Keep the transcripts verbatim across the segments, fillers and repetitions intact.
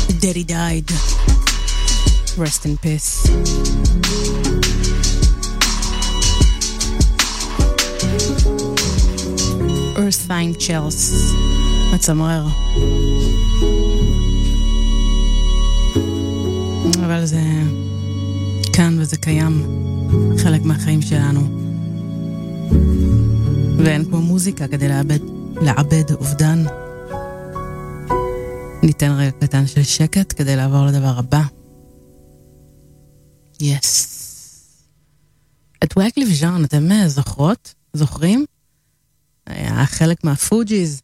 Daddy died. Rest in peace. Earthfine Chels. מצמרר. אבל זה כאן וזה קיים. חלק מהחיים שלנו. ואין כמו מוזיקה כדי לעבד, לעבד אובדן. ניתן רגע קטן של שקט כדי לעבור לדבר הבא. יס. את ויקליף ז'אן, אתם זוכרות? זוכרים? היה חלק מהפוג'יז,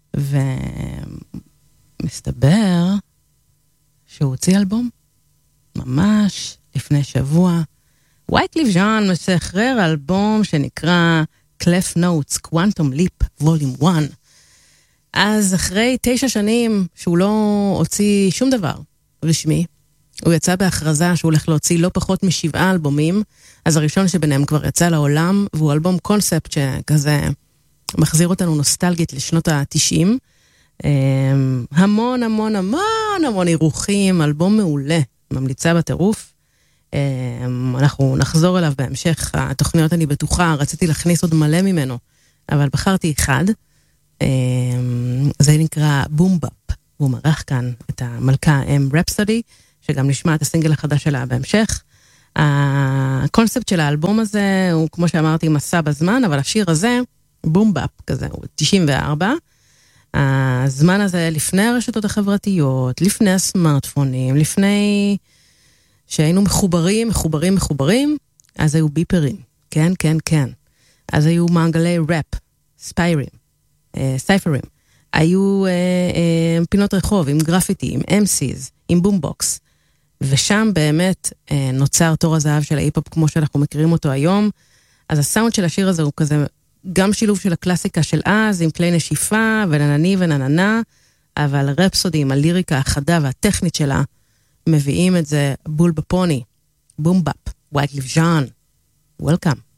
ומסתבר שהוא הוציא אלבום ממש לפני שבוע. ויקליף ז'אן משחרר אלבום שנקרא Clef Notes, Quantum Leap, Volume אחת. אז אחרי תשע שנים שהוא לא הוציא שום דבר רשמי, הוא יצא בהכרזה שהוא הולך להוציא לא פחות משבעה אלבומים, אז הראשון שביניהם כבר יצא לעולם, והוא אלבום קונספט שכזה מחזיר אותנו נוסטלגית לשנות ה-תשעים. המון המון המון המון אירוחים, אלבום מעולה, ממליצה בטירוף. אנחנו נחזור אליו בהמשך התוכניות, אני בטוחה, רציתי להכניס עוד מלא ממנו, אבל בחרתי אחד. זה נקרא בום-באפ, הוא מרח כאן את המלכה אם רפסודי, שגם נשמע את הסינגל החדש שלה בהמשך. הקונספט של האלבום הזה הוא, כמו שאמרתי, מסע בזמן, אבל השיר הזה, בום-באפ כזה, הוא תשעים וארבע. הזמן הזה לפני הרשתות החברתיות, לפני הסמארטפונים, לפני שהיינו מחוברים, מחוברים, מחוברים, אז היו ביפרים, כן, כן, כן. אז היו מעגלי ראפ, ספיירים, סייפרים. היו אה, אה, פינות רחוב עם גרפיטי, עם אם סיז, עם בומבוקס. ושם באמת אה, נוצר תור הזהב של ההיפ-הופ כמו שאנחנו מכירים אותו היום. אז הסאונד של השיר הזה הוא כזה גם שילוב של הקלאסיקה של אז, עם כלי נשיפה וננני ונננה, אבל רפסודי עם הליריקה החדה והטכנית שלה, מביאים את זה בול בפוני, בום-באפ, ויקליף ז'אן. Welcome.